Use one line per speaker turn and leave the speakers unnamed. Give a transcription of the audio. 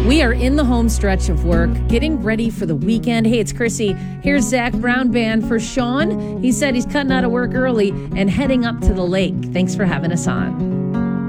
We are in the home stretch of work, getting ready for the weekend. Hey, it's Chrissy. Here's Zach Brown Band for Sean. He said he's cutting out of work early and heading up to the lake. Thanks for having us on.